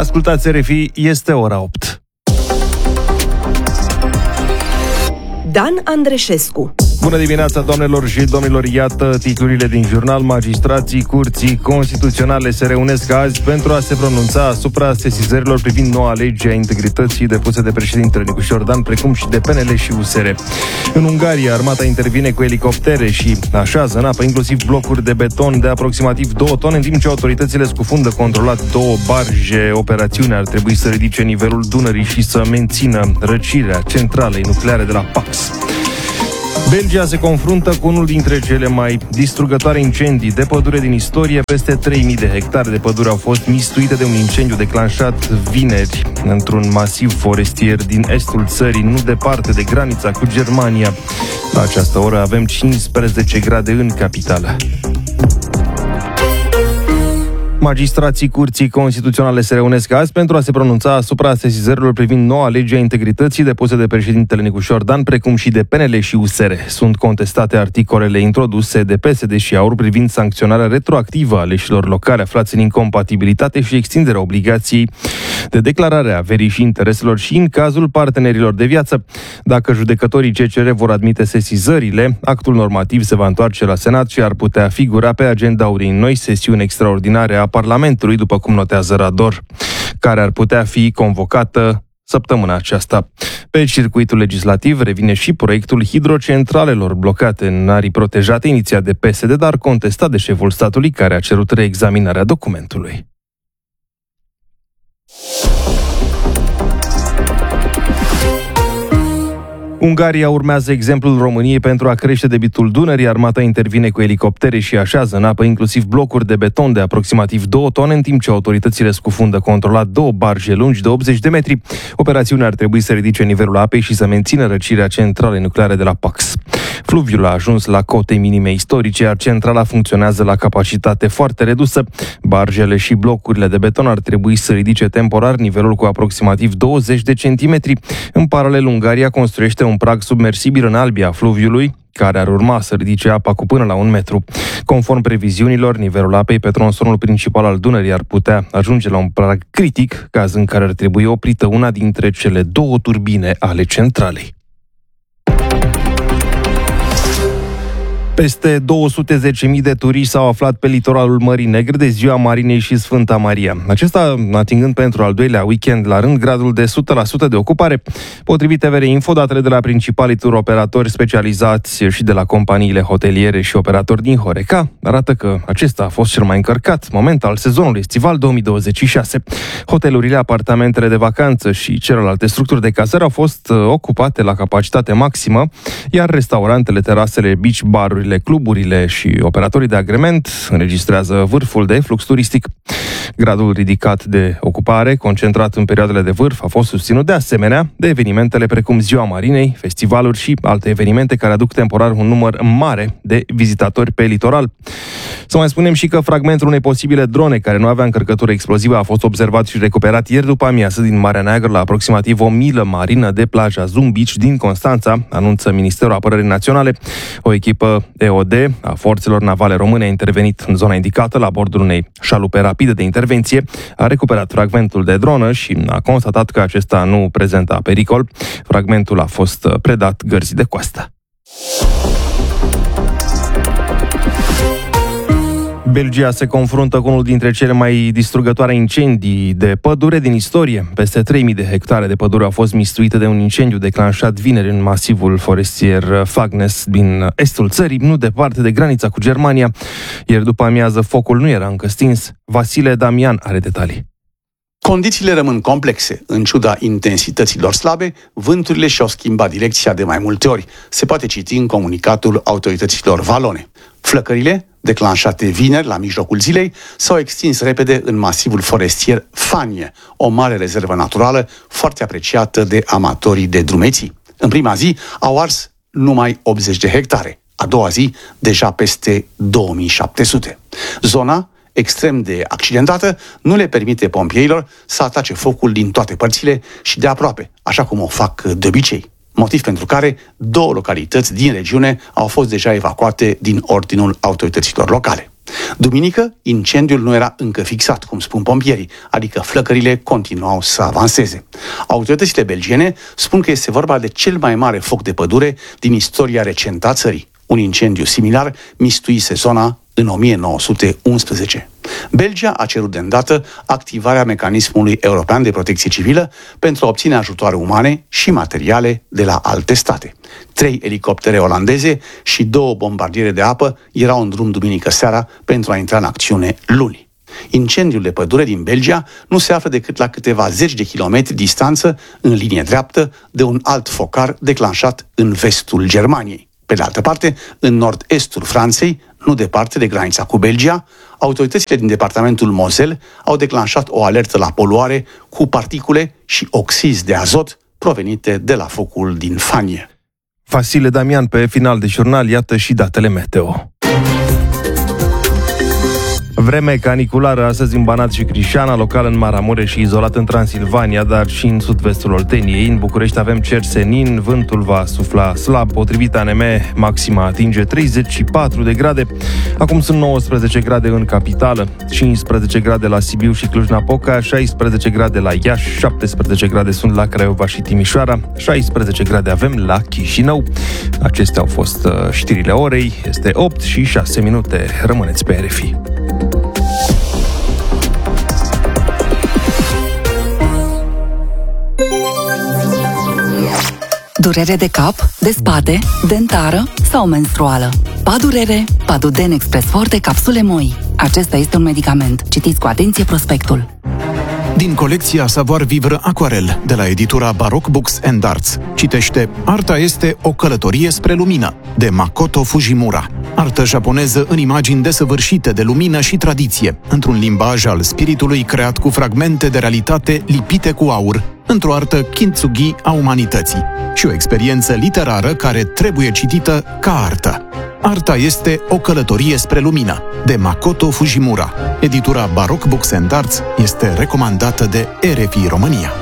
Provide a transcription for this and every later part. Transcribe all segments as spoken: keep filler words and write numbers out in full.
Ascultați R F I, este ora opt. Dan Andreșescu. Bună dimineața, doamnelor și domnilor, iată titlurile din jurnal. Magistrații Curții Constituționale se reunesc azi pentru a se pronunța asupra sesizărilor privind noua lege a integrității depuse de președintele Nicu Șordan, precum și de P N L și U S R. În Ungaria, armata intervine cu elicoptere și așează în apă inclusiv blocuri de beton de aproximativ două tone, în timp ce autoritățile scufundă controlat două barje. Operațiunea ar trebui să ridice nivelul Dunării și să mențină răcirea centralei nucleare de la Pax. Belgia se confruntă cu unul dintre cele mai distrugătoare incendii de pădure din istorie. Peste trei mii de hectare de pădure au fost mistuite de un incendiu declanșat vineri într-un masiv forestier din estul țării, nu departe de granița cu Germania. La această oră avem cincisprezece grade în capitală. Magistrații Curții Constituționale se reunesc azi pentru a se pronunța asupra sesizărilor privind noua lege a integrității depuse de președintele Nicu Șordan, precum și de P N L și U S R. Sunt contestate articolele introduse de P S D și AUR privind sancționarea retroactivă a aleșilor locale aflați în incompatibilitate și extinderea obligației de declarare a averii și intereselor și în cazul partenerilor de viață. Dacă judecătorii C C R vor admite sesizările, actul normativ se va întoarce la Senat și ar putea figura pe agenda unei noi sesiuni extraordinare a Parlamentului, după cum notează Rador, care ar putea fi convocată săptămâna aceasta. Pe circuitul legislativ revine și proiectul hidrocentralelor blocate în arii protejate, inițiat de P S D, dar contestat de șeful statului, care a cerut reexaminarea documentului. Ungaria urmează exemplul României pentru a crește debitul Dunării. Armata intervine cu elicoptere și așează în apă inclusiv blocuri de beton de aproximativ două tone, în timp ce autoritățile scufundă controlat două barje lungi de optzeci de metri. Operațiunea ar trebui să ridice nivelul apei și să mențină răcirea centralei nucleare de la Pax. Fluviul a ajuns la cote minime istorice, iar centrala funcționează la capacitate foarte redusă. Barjele și blocurile de beton ar trebui să ridice temporar nivelul cu aproximativ douăzeci de centimetri. În paralel, Ungaria construiește un prag submersibil în albia fluviului, care ar urma să ridice apa cu până la un metru. Conform previziunilor, nivelul apei pe tronsonul principal al Dunării ar putea ajunge la un prag critic, caz în care ar trebui oprită una dintre cele două turbine ale centralei. Peste două sute zece mii de turiști s-au aflat pe litoralul Mării Negre de Ziua Marinei și Sfânta Maria. Acesta atingând pentru al doilea weekend la rând gradul de o sută la sută de ocupare. Potrivit T V R Info, datele de la principalii tur operatori specializați și de la companiile hoteliere și operatori din Horeca arată că acesta a fost cel mai încărcat moment al sezonului estival două mii douăzeci și șase. Hotelurile, apartamentele de vacanță și celelalte structuri de cazare au fost ocupate la capacitate maximă, iar restaurantele, terasele, beach barurile, cluburile și operatorii de agrement înregistrează vârful de flux turistic. Gradul ridicat de ocupare, concentrat în perioadele de vârf, a fost susținut de asemenea de evenimentele precum Ziua Marinei, festivaluri și alte evenimente care aduc temporar un număr mare de vizitatori pe litoral. Să mai spunem și că fragmentul unei posibile drone care nu avea încărcătură explozivă a fost observat și recuperat ieri după amiază din Marea Neagră la aproximativ o milă marină de plaja Zoom Beach din Constanța, anunță Ministerul Apărării Naționale. O echipă E O D a forțelor navale române a intervenit în zona indicată la bordul unei șalupe rapide de intervenție, a recuperat fragmentul de dronă și a constatat că acesta nu prezenta pericol. Fragmentul a fost predat gărzii de coastă. Belgia se confruntă cu unul dintre cele mai distrugătoare incendii de pădure din istorie. Peste trei mii de hectare de pădure au fost mistuite de un incendiu declanșat vineri în masivul forestier Fagnes din estul țării, nu departe de granița cu Germania. Ieri după amiază focul nu era încă stins. Vasile Damian are detalii. Condițiile rămân complexe. În ciuda intensităților slabe, vânturile și-au schimbat direcția de mai multe ori. Se poate citi în comunicatul autorităților valone. Flăcările, declanșate vineri la mijlocul zilei, s-au extins repede în masivul forestier Fanie, o mare rezervă naturală foarte apreciată de amatorii de drumeții. În prima zi au ars numai optzeci de hectare, a doua zi deja peste două mii șapte sute. Zona, extrem de accidentată, nu le permite pompierilor să atace focul din toate părțile și de aproape, așa cum o fac de obicei. Motiv pentru care două localități din regiune au fost deja evacuate din ordinul autorităților locale. Duminică, incendiul nu era încă fixat, cum spun pompierii, adică flăcările continuau să avanseze. Autoritățile belgiene spun că este vorba de cel mai mare foc de pădure din istoria recentă a țării. Un incendiu similar mistuise zona în o mie nouă sute unsprezece. Belgia a cerut de îndată activarea mecanismului european de protecție civilă pentru a obține ajutoare umane și materiale de la alte state. Trei elicoptere olandeze și două bombardiere de apă erau în drum duminică seara pentru a intra în acțiune luni. Incendiul de pădure din Belgia nu se află decât la câteva zeci de kilometri distanță, în linie dreaptă, de un alt focar declanșat în vestul Germaniei. Pe de altă parte, în nord-estul Franței, nu departe de granița cu Belgia, autoritățile din departamentul Moselle au declanșat o alertă la poluare cu particule și oxizi de azot provenite de la focul din Fanie. Vasile Damian pe final de jurnal, iată și datele meteo. Vreme caniculară astăzi în Banat și Crișana, local în Maramureș și izolat în Transilvania, dar și în sud-vestul Olteniei. În București avem cer senin, vântul va sufla slab. Potrivit A N M, maxima atinge treizeci și patru de grade. Acum sunt nouăsprezece grade în capitală, cincisprezece grade la Sibiu și Cluj-Napoca, șaisprezece grade la Iași, șaptesprezece grade sunt la Craiova și Timișoara, șaisprezece grade avem la Chișinău. Acestea au fost uh, știrile orei. Este opt și șase minute. Rămâneți pe R F I. Durere de cap, de spate, dentară sau menstruală. Padurere, Paduden Express Forte capsule moi. Acesta este un medicament. Citiți cu atenție prospectul. Din colecția Savoir Vivre Aquarel, de la editura Baroque Books and Arts. Citește Arta este o călătorie spre lumină, de Makoto Fujimura. Artă japoneză în imagini desăvârșite de lumină și tradiție, într-un limbaj al spiritului creat cu fragmente de realitate lipite cu aur, într-o artă kintsugi a umanității și o experiență literară care trebuie citită ca artă. Arta este o călătorie spre lumină, de Makoto Fujimura. Editura Baroque Books and Arts este recomandată de R F I România.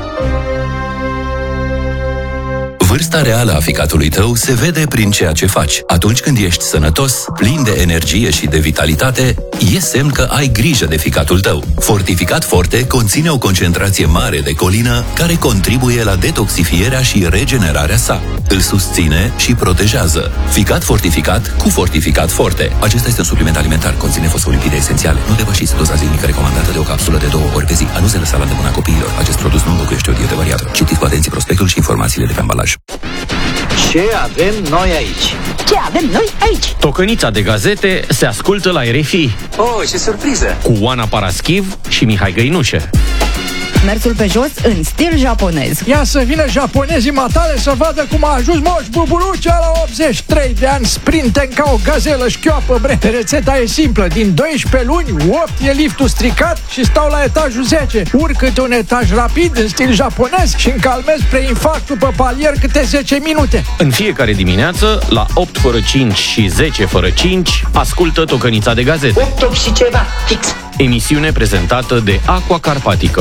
Vârsta reală a ficatului tău se vede prin ceea ce faci. Atunci când ești sănătos, plin de energie și de vitalitate, e semn că ai grijă de ficatul tău. Fortificat Forte conține o concentrație mare de colină care contribuie la detoxifierea și regenerarea sa. Îl susține și protejează. Ficat fortificat cu Fortificat Forte. Acesta este un supliment alimentar, conține fosfolipide esențiale. Nu depășiți doza zilnică recomandată de o capsulă de două ori pe zi. A nu se lăsa la îndemâna copiilor. Acest produs nu înlocuiește o dietă variată. Citiți cu atenție prospectul și informațiile de pe ambalaj. Ce avem noi aici? Ce avem noi aici? Tocănița de gazete se ascultă la R F I. Oh, ce surpriză! Cu Oana Paraschiv și Mihai Găinușe. Mersul pe jos în stil japonez. Ia să vină japonezii matale să vadă cum a ajuns Moș Buburucea la optzeci și trei de ani, sprinten ca o gazelă șchioapă, bre. Rețeta e simplă, din doisprezece luni, opt e liftul stricat și stau la etajul zece. Urc câte un etaj rapid în stil japonez și încalmez spre infarctul pe palier câte zece minute. În fiecare dimineață, la opt fără cinci și zece fără cinci, ascultă Tocănița de gazete. opt, opt și ceva, fix. Emisiune prezentată de Aqua Carpatica.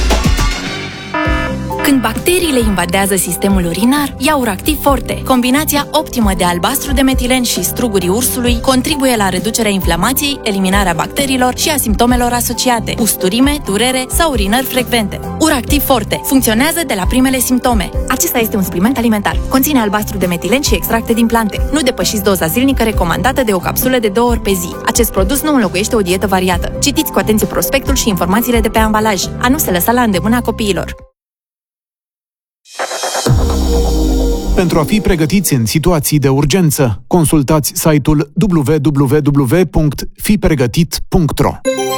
Când bacteriile invadează sistemul urinar, ia Uractiv Forte. Combinația optimă de albastru de metilen și strugurii ursului contribuie la reducerea inflamației, eliminarea bacteriilor și a simptomelor asociate, usturime, durere sau urinări frecvente. Uractiv Forte funcționează de la primele simptome. Acesta este un supliment alimentar. Conține albastru de metilen și extracte din plante. Nu depășiți doza zilnică recomandată de o capsulă de două ori pe zi. Acest produs nu înlocuiește o dietă variată. Citiți cu atenție prospectul și informațiile de pe ambalaj. A nu se lăsa la îndemâna copiilor. Pentru a fi pregătiți în situații de urgență, consultați site-ul w w w punct fi pregătit punct r o.